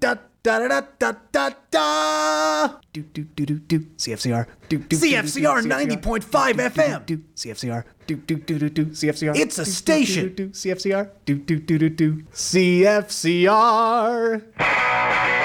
da da da da da. CFCR. CFCR 90.5 FM. CFCR. CFCR. It's a station. CFCR. CFCR.